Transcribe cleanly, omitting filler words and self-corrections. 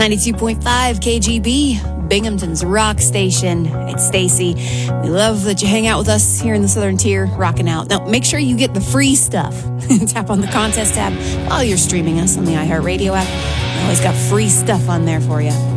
92.5 KGB, Binghamton's rock station. It's Stacy. We love that you hang out with us here in the Southern Tier, rocking out. Now, make sure you get the free stuff. Tap on the contest tab while you're streaming us on the iHeartRadio app. We always got free stuff on there for you.